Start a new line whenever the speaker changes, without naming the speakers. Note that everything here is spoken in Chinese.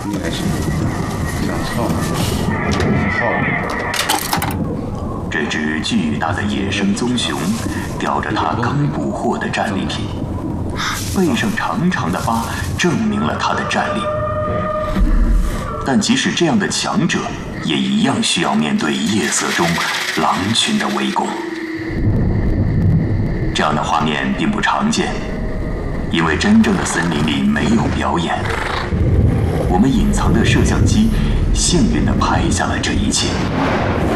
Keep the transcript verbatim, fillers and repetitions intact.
你还行，想操操。
这只巨大的野生棕熊叼着它刚捕获的战利品，背上长长的疤证明了它的战力。但即使这样的强者，也一样需要面对夜色中狼群的围攻。这样的画面并不常见，因为真正的森林里没有表演。我们隐藏的摄像机幸运地拍下了这一切。